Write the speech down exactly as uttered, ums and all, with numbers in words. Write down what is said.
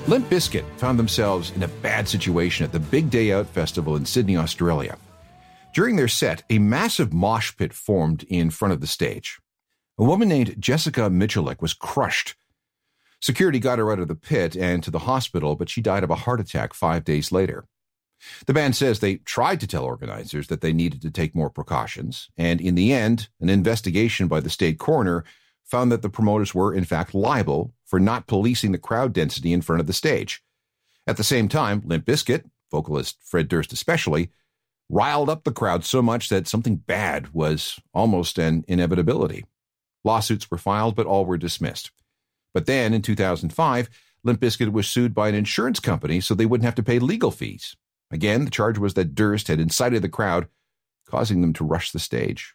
Limp Bizkit found themselves in a bad situation at the Big Day Out Festival in Sydney, Australia. During their set, a massive mosh pit formed in front of the stage. A woman named Jessica Michalek was crushed. Security got her out of the pit and to the hospital, but she died of a heart attack five days later. The band says they tried to tell organizers that they needed to take more precautions, and in the end, an investigation by the state coroner found that the promoters were, in fact, liable for not policing the crowd density in front of the stage. At the same time, Limp Bizkit, vocalist Fred Durst especially, riled up the crowd so much that something bad was almost an inevitability. Lawsuits were filed, but all were dismissed. But then, in two thousand five, Limp Bizkit was sued by an insurance company so they wouldn't have to pay legal fees. Again, the charge was that Durst had incited the crowd, causing them to rush the stage.